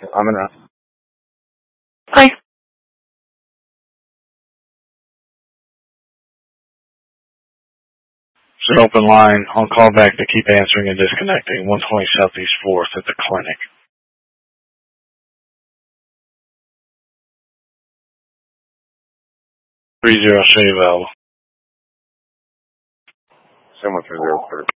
I'm gonna. Hi. It's an open line. I'll call back to keep answering and disconnecting. 120 Southeast 4th at the clinic. 30 show you available. 7130.